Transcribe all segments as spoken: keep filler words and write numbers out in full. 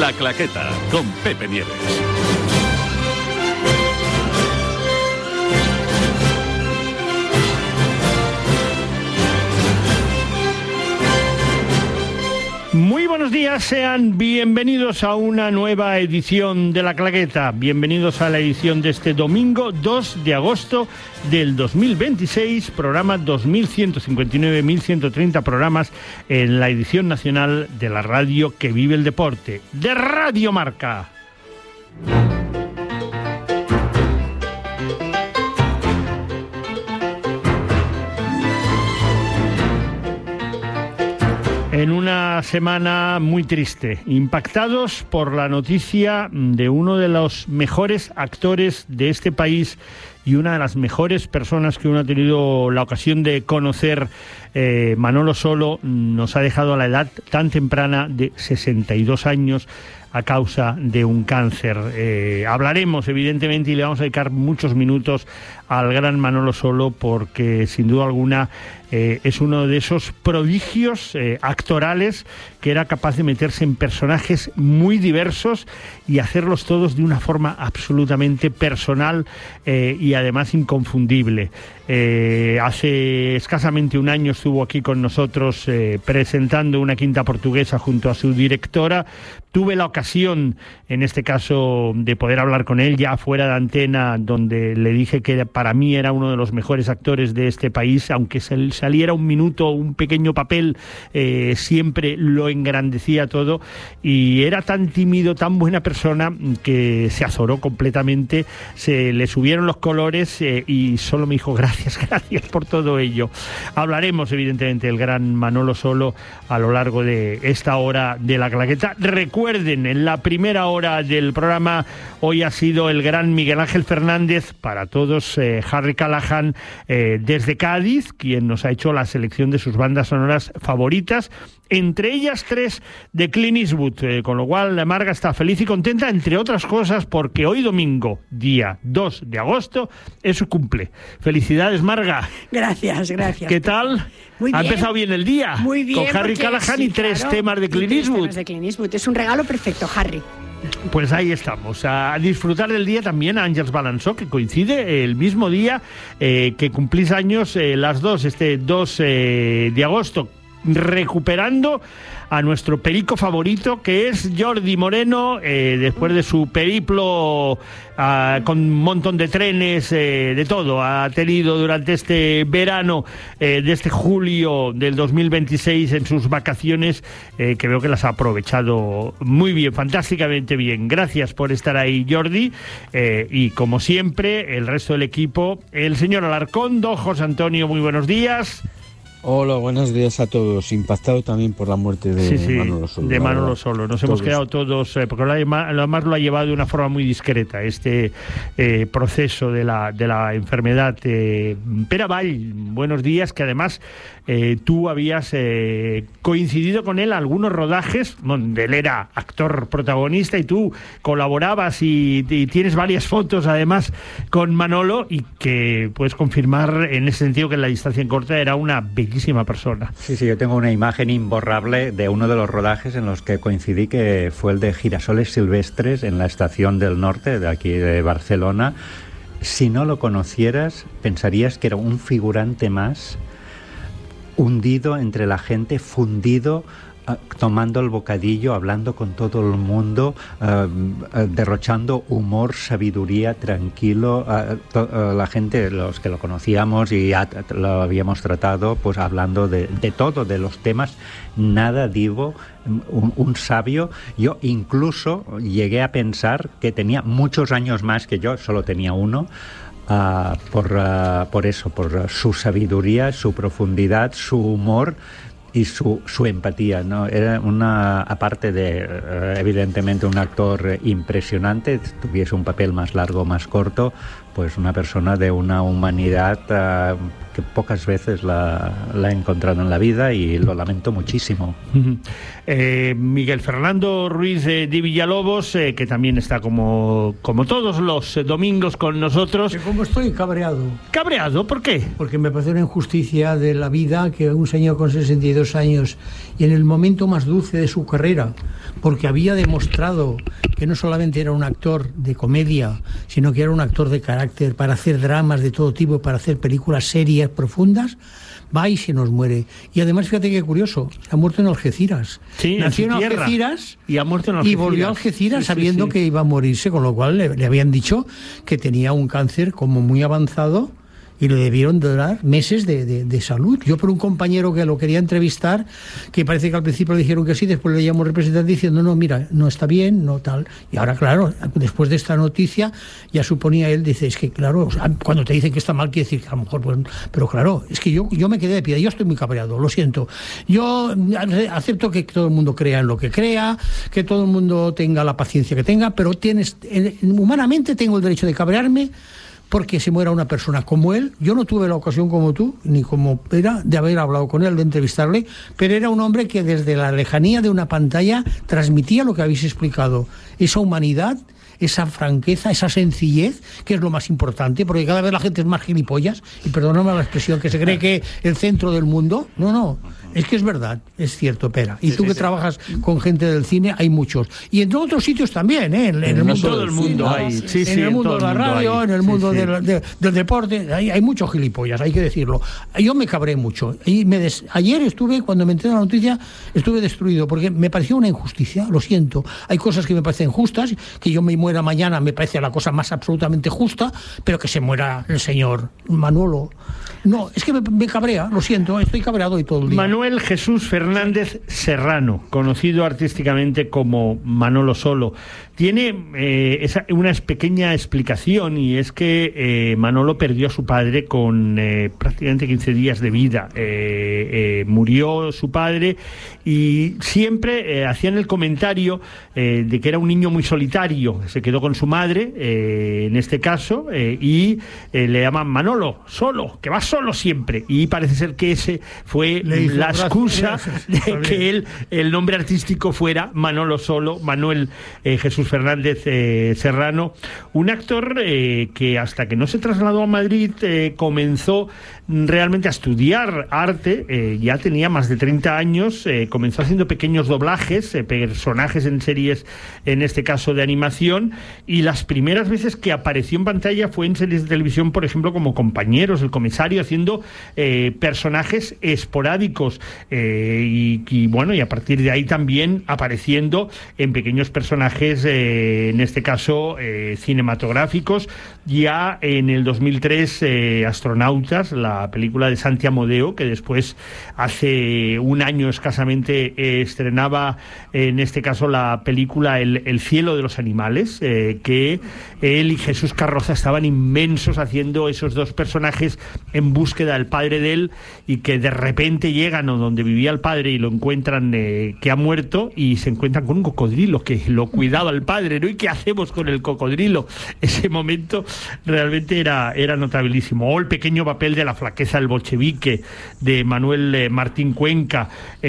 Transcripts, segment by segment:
La Claqueta, con Pepe Nieves. Muy buenos días, sean bienvenidos a una nueva edición de La Claqueta. Bienvenidos a la edición de este domingo dos de agosto del dos mil veintiséis, programa dos mil ciento cincuenta y nueve, mil ciento treinta programas en la edición nacional de la radio que vive el deporte, de Radio Marca. En una semana muy triste, impactados por la noticia de uno de los mejores actores de este país y una de las mejores personas que uno ha tenido la ocasión de conocer, eh, Manolo Solo, nos ha dejado a la edad tan temprana de sesenta y dos años a causa de un cáncer. Eh, hablaremos, evidentemente, y le vamos a dedicar muchos minutos al gran Manolo Solo, porque sin duda alguna eh, es uno de esos prodigios eh, actorales que era capaz de meterse en personajes muy diversos y hacerlos todos de una forma absolutamente personal eh, y además inconfundible. Eh, hace escasamente un año estuvo aquí con nosotros eh, presentando Una quinta portuguesa junto a su directora. Tuve la ocasión, en este caso, de poder hablar con él ya fuera de antena, donde le dije que para mí era uno de los mejores actores de este país, aunque saliera un minuto, un pequeño papel, eh, siempre lo engrandecía todo, y era tan tímido, tan buena persona, que se azoró completamente, se le subieron los colores eh, y solo me dijo gracias, gracias por todo ello. Hablaremos, evidentemente, del gran Manolo Solo a lo largo de esta hora de La Claqueta. Recuerden, en la primera hora del programa hoy ha sido el gran Miguel Ángel Fernández, para todos, eh, Harry Callahan, eh, desde Cádiz, quien nos ha hecho la selección de sus bandas sonoras favoritas, entre ellas tres de Clint Eastwood, eh, con lo cual la Marga está feliz y contenta, entre otras cosas, porque hoy domingo, día dos de agosto, es su cumple. Felicidades, Marga. Gracias, gracias. ¿Qué tal? Muy bien. Ha empezado bien el día. Muy bien. Con Harry porque, Callahan sí, y tres claro, temas de Clint y tres Eastwood. temas de Clint Eastwood. Es un regalo perfecto, Harry. Pues ahí estamos, a disfrutar del día también a Àngels Balançó, que coincide el mismo día eh, que cumplís años eh, las dos, este dos eh, de agosto, recuperando a nuestro perico favorito, que es Jordi Moreno, eh, después de su periplo uh, con un montón de trenes, eh, de todo, ha tenido durante este verano, eh, de este julio del dos mil veintiséis, en sus vacaciones, eh, que veo que las ha aprovechado muy bien, fantásticamente bien. Gracias por estar ahí, Jordi, eh, y como siempre, el resto del equipo, el señor Alarcón, don José Antonio, muy buenos días. Hola, buenos días a todos. Impactado también por la muerte de sí, sí, Manolo Solo. De Manolo Solo. Nos todos. hemos quedado todos, eh, porque además lo ha llevado de una forma muy discreta, este eh, proceso de la, de la enfermedad. Eh, Pere Vall, buenos días, que además eh, tú habías eh, coincidido con él en algunos rodajes, donde él era actor protagonista y tú colaborabas y, y tienes varias fotos además con Manolo, y que puedes confirmar en ese sentido que en la distancia en corta era una bellísima persona. Sí, sí, yo tengo una imagen imborrable de uno de los rodajes en los que coincidí, que fue el de Girasoles Silvestres en la Estación del Norte de aquí de Barcelona. Si no lo conocieras, pensarías que era un figurante más, hundido entre la gente, fundido, Uh, tomando el bocadillo, hablando con todo el mundo, uh, uh, derrochando humor, sabiduría, tranquilo. Uh, to, uh, la gente, los que lo conocíamos y ya lo habíamos tratado, pues hablando de, de todo, de los temas, nada divo, un, un sabio. Yo incluso llegué a pensar que tenía muchos años más que yo, solo tenía uno. Uh, por, uh, por eso, por uh, su sabiduría, su profundidad, su humor y su, su empatía, ¿no? Era una, aparte de, eh, evidentemente, un actor impresionante, tuviese un papel más largo o más corto, pues una persona de una humanidad uh, que pocas veces la, la he encontrado en la vida y lo lamento muchísimo. Eh, Miguel Fernando Ruiz eh, de Villalobos, eh, que también está como, como todos los eh, domingos con nosotros. ¿Cómo estoy? Cabreado. ¿Cabreado? ¿Por qué? Porque me parece una injusticia de la vida que un señor con sesenta y dos años y en el momento más dulce de su carrera, porque había demostrado que no solamente era un actor de comedia, sino que era un actor de carácter para hacer dramas de todo tipo, para hacer películas serias, profundas, va y se nos muere. Y además, fíjate qué curioso, ha muerto en Algeciras. Sí, nació en, en tierra, Algeciras y ha muerto en Algeciras. Y volvió a Algeciras sí, sabiendo sí, sí. que iba a morirse, con lo cual le, le habían dicho que tenía un cáncer como muy avanzado y le debieron dar meses de, de, de salud. Yo por un compañero que lo quería entrevistar, que parece que al principio le dijeron que sí, después le llamó representante diciendo, no, mira, no está bien, no tal. Y ahora, claro, después de esta noticia, ya suponía él, dice, es que claro, cuando te dicen que está mal, quiere decir que a lo mejor, pues, pero claro, es que yo, yo me quedé de pie, yo estoy muy cabreado, lo siento. Yo acepto que todo el mundo crea en lo que crea, que todo el mundo tenga la paciencia que tenga, pero tienes, humanamente tengo el derecho de cabrearme porque se muera una persona como él. Yo no tuve la ocasión como tú, ni como era, de haber hablado con él, de entrevistarle, pero era un hombre que desde la lejanía de una pantalla transmitía lo que habéis explicado, esa humanidad, esa franqueza, esa sencillez, que es lo más importante, porque cada vez la gente es más gilipollas, y perdóname la expresión, que se cree que el centro del mundo, no, no, es que es verdad, es cierto, Pera. Y sí, tú sí, que sí. trabajas con gente del cine, hay muchos. Y en otros sitios también, ¿eh? En, en el no mundo todo del el mundo cine, hay. ¿no? Sí, en sí, el mundo todo de la el mundo radio, hay. en el Sí, mundo sí. del, de, del deporte, hay, hay muchos gilipollas, hay que decirlo. Yo me cabré mucho. Y me des... Ayer estuve, cuando me enteré de la noticia, estuve destruido, porque me pareció una injusticia, lo siento. Hay cosas que me parecen justas, que yo me muera mañana me parece la cosa más absolutamente justa, pero que se muera el señor Manolo. No, es que me, me cabrea, lo siento, estoy cabreado y todo el día. Manuel Jesús Fernández Serrano, conocido artísticamente como Manolo Solo, tiene eh, esa, una pequeña explicación, y es que eh, Manolo perdió a su padre con eh, prácticamente quince días de vida. Eh, eh, murió su padre y siempre eh, hacían el comentario eh, de que era un niño muy solitario, se quedó con su madre, eh, en este caso, eh, y eh, le llaman Manolo, solo, que va solo siempre, y parece ser que ese fue la excusa de que él, el nombre artístico fuera Manolo Solo, Manuel eh, Jesús Fernández eh, Serrano, un actor eh, que hasta que no se trasladó a Madrid eh, comenzó realmente a estudiar arte, eh, ya tenía más de treinta años, eh, comenzó haciendo pequeños doblajes, eh, personajes en series, en este caso de animación, y las primeras veces que apareció en pantalla fue en series de televisión, por ejemplo, como Compañeros, El Comisario, haciendo eh, personajes esporádicos, eh, y, y bueno, y a partir de ahí también apareciendo en pequeños personajes, eh, en este caso eh, cinematográficos. Ya en el dos mil tres, eh, Astronautas, la película de Santi Amodeo, que después hace un año escasamente eh, estrenaba en este caso la película El, el cielo de los animales, eh, que él y Jesús Carroza estaban inmensos haciendo esos dos personajes en búsqueda del padre de él, y que de repente llegan a donde vivía el padre y lo encuentran eh, que ha muerto, y se encuentran con un cocodrilo que lo cuidaba el padre, ¿no? ¿Y qué hacemos con el cocodrilo? Ese momento realmente era, era notabilísimo. O el pequeño papel de La flaqueza del bolchevique, de Manuel eh, Martín Cuenca,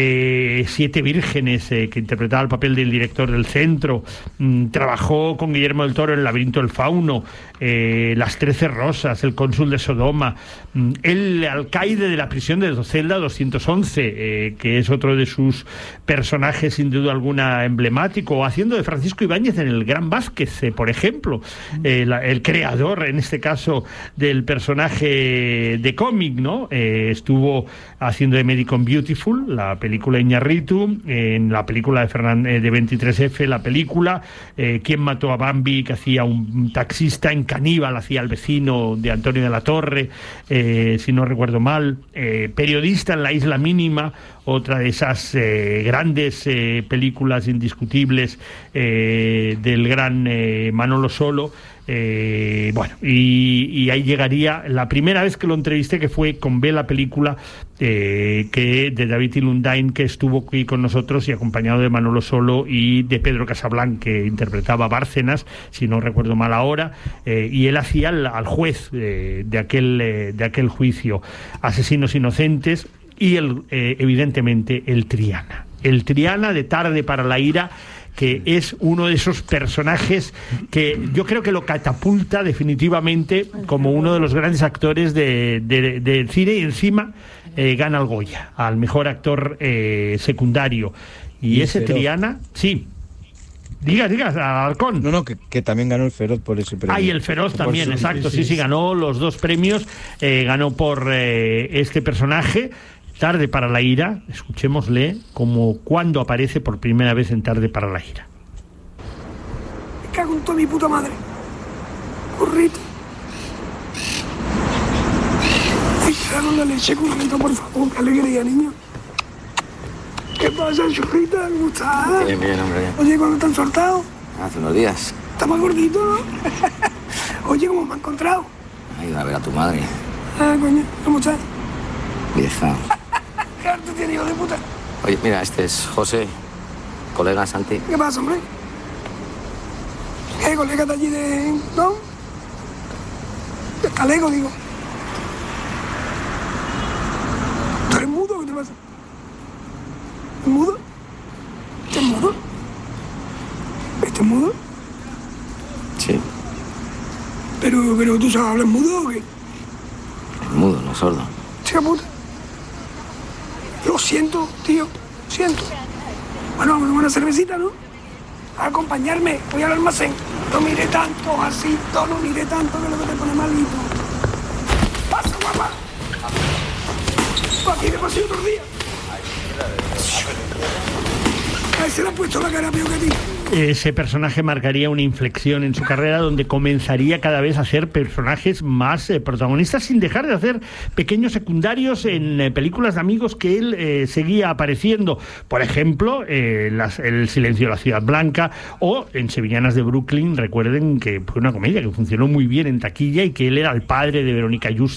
eh, Siete vírgenes, eh, que interpretaba el papel del director del centro. Mm, trabajó con Guillermo del Toro en El laberinto del fauno, eh, Las trece rosas, El cónsul de Sodoma, mm, el alcaide de la prisión de Celda doscientos once, eh, que es otro de sus personajes sin duda alguna emblemático, o haciendo de Francisco Ibáñez en El Gran Vázquez, eh, por ejemplo, eh, la, el creador en este caso del personaje de cómic, ¿no? Eh, estuvo haciendo de médico en Beautiful, la película Iñárritu, en la película de, Fernan, eh, de veintitrés efe, la película eh, ¿Quién mató a Bambi?, que hacía un taxista, en Caníbal hacía al vecino de Antonio de la Torre, eh, si no recuerdo mal, eh, periodista en La isla mínima, otra de esas eh, grandes eh, películas indiscutibles eh, del gran eh, Manolo Solo. Eh, bueno, y, y ahí llegaría la primera vez que lo entrevisté, que fue con Ve la película, eh, que de David Ilundain, que estuvo aquí con nosotros y acompañado de Manolo Solo y de Pedro Casablanc, que interpretaba a Bárcenas, si no recuerdo mal ahora, eh, y él hacía al, al juez eh, de, aquel, eh, de aquel juicio, Asesinos Inocentes, y el, eh, evidentemente el Triana. El Triana de Tarde para la Ira, que es uno de esos personajes que yo creo que lo catapulta definitivamente como uno de los grandes actores de, de, del cine, y encima eh, gana el Goya al mejor actor eh, secundario. Y, y ese Feroz. Triana, sí. Diga, diga, Halcón. No, no, que, que también ganó el Feroz por ese premio. Ah, y el Feroz también, su, exacto, sí, sí, sí, ganó los dos premios, eh, ganó por eh, este personaje. Tarde para la Ira, escuchémosle como cuando aparece por primera vez en Tarde para la Ira. Me cago en toda mi puta madre. Currito. Me cago en la leche, Currito, por favor, qué alegría, niño. ¿Qué pasa, churrita? ¿Cómo estás? Bien, bien, hombre. Oye, ¿cuándo te han soltado? Hace unos días. ¿Estás más gordito, no? Oye, ¿cómo me has encontrado? He ido a ver a tu madre. Ah, coño, ¿cómo estás? Vieja. ¿Qué arte tiene, hijo de puta? Oye, mira, este es José, colega Santi. ¿Qué pasa, hombre? ¿Qué colega de allí de... no? De Talego, digo. ¿Tú eres mudo o qué te pasa? ¿Mudo? ¿Estás mudo? ¿Estás mudo? Sí. Pero, pero ¿tú sabes hablar mudo o qué? Es mudo, no sordo. Chica puta. Lo siento, tío. Siento. Bueno, vamos a tomar una cervecita, ¿no? A acompañarme. Voy al almacén. No mire tanto, así, no mire tanto, que es lo que te pone malito. ¡Pasa, guapa! Aquí de paseo otro día. A ese le ha puesto la cara peor que a ti. Ese personaje marcaría una inflexión en su carrera, donde comenzaría cada vez a ser personajes más eh, protagonistas, sin dejar de hacer pequeños secundarios en eh, películas de amigos que él eh, seguía apareciendo. Por ejemplo, eh, las, El silencio de la ciudad blanca, o en Sevillanas de Brooklyn. Recuerden que fue una comedia que funcionó muy bien en taquilla y que él era el padre de Verónica Yuste.